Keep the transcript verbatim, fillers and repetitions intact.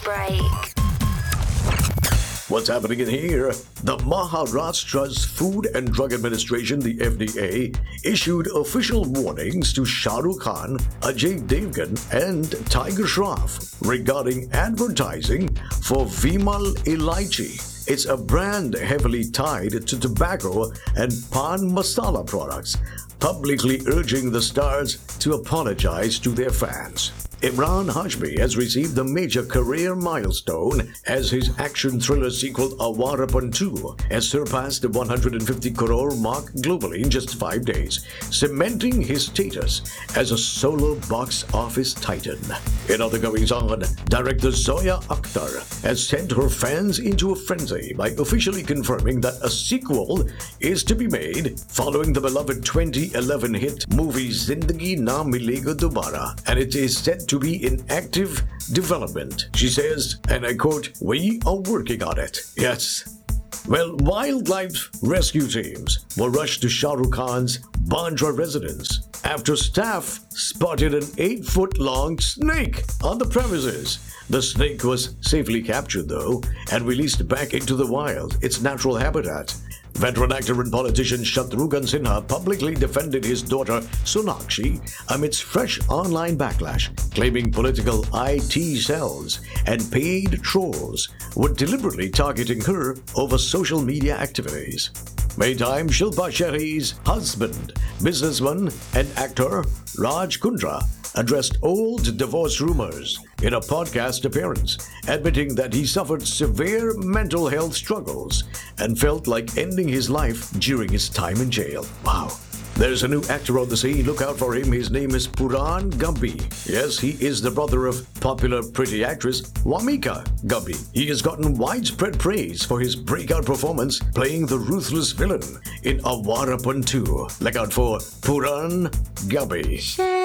break. What's happening in here? The Maharashtra's Food and Drug Administration, the F D A, issued official warnings to Shah Rukh Khan, Ajay Devgan, and Tiger Shroff regarding advertising for Vimal Elaichi. It's a brand heavily tied to tobacco and pan masala products, publicly urging the stars to apologize to their fans. Imran Hashmi has received a major career milestone as his action thriller sequel Awarapan two has surpassed the one hundred fifty crore mark globally in just five days, cementing his status as a solo box office titan. In other goings on, director Zoya Akhtar has sent her fans into a frenzy by officially confirming that a sequel is to be made following the beloved twenty eleven hit movie Zindagi Na Milega Dobara, and it is said to be in active development. She says, and I quote, "We are working on it." Yes. Well, wildlife rescue teams were rushed to Shah Rukh Khan's Bandra residence after staff spotted an eight-foot-long snake on the premises. The snake was safely captured, though, and released back into the wild, its natural habitat. Veteran actor and politician Shatrughan Sinha publicly defended his daughter Sonakshi amidst fresh online backlash, claiming political I T cells and paid trolls were deliberately targeting her over social media activities. Meantime, Shilpa Shetty's husband, businessman and actor Raj Kundra addressed old divorce rumors in a podcast appearance, admitting that he suffered severe mental health struggles and felt like ending his life during his time in jail. Wow. There's a new actor on the scene. Look out for him. His name is Puran Gumby. Yes, he is the brother of popular pretty actress Wamika Gumby. He has gotten widespread praise for his breakout performance playing the ruthless villain in Awarapan two. Look out for Puran Gumby.